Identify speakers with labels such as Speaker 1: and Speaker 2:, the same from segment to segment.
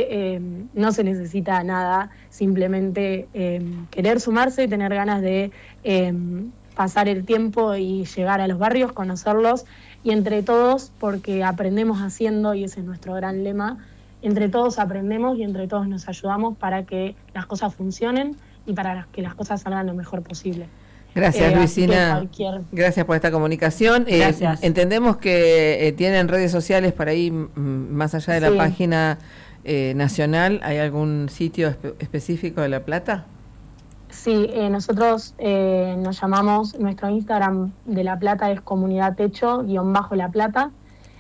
Speaker 1: que no se necesita nada, simplemente querer sumarse y tener ganas de pasar el tiempo y llegar a los barrios, conocerlos, y entre todos, porque aprendemos haciendo, y ese es nuestro gran lema, entre todos aprendemos y entre todos nos ayudamos para que las cosas funcionen y para que las cosas salgan lo mejor posible.
Speaker 2: Gracias, Luisina. Gracias por esta comunicación.
Speaker 3: Gracias.
Speaker 2: Entendemos que tienen redes sociales para ir más allá de la página nacional. ¿Hay algún sitio específico de La Plata?
Speaker 1: Sí, nosotros nos llamamos, nuestro Instagram de La Plata es Comunidad Techo _La Plata.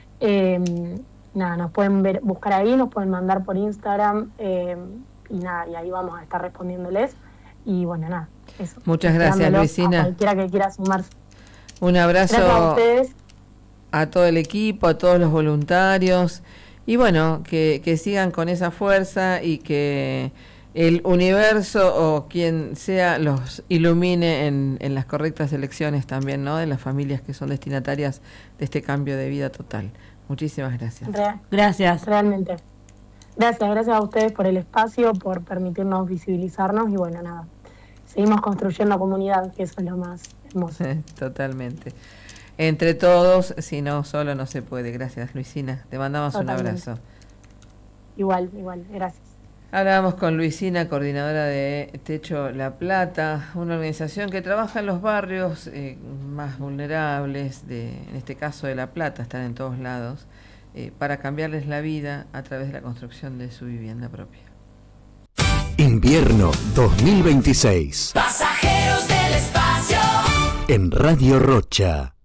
Speaker 1: Nos pueden buscar ahí, nos pueden mandar por Instagram y ahí vamos a estar respondiéndoles. Y bueno, nada, eso.
Speaker 2: Muchas gracias, Luisina.
Speaker 1: A cualquiera que quiera sumarse.
Speaker 2: Un abrazo
Speaker 1: a ustedes.
Speaker 2: A todo el equipo, a todos los voluntarios. Y bueno, que sigan con esa fuerza y que el universo o quien sea los ilumine en las correctas elecciones también, ¿no? De las familias que son destinatarias de este cambio de vida total. Muchísimas gracias.
Speaker 3: Gracias.
Speaker 1: Realmente. Gracias a ustedes por el espacio, por permitirnos visibilizarnos y bueno, nada. Seguimos construyendo comunidad, que eso es lo más hermoso.
Speaker 2: Totalmente. Entre todos, si no, solo no se puede. Gracias, Luisina. Te mandamos un abrazo.
Speaker 1: Igual, gracias.
Speaker 2: Hablábamos con Luisina, coordinadora de Techo La Plata, una organización que trabaja en los barrios más vulnerables, en este caso de La Plata, están en todos lados, para cambiarles la vida a través de la construcción de su vivienda propia.
Speaker 4: Invierno 2026.
Speaker 5: Pasajeros del espacio.
Speaker 4: En Radio Rocha.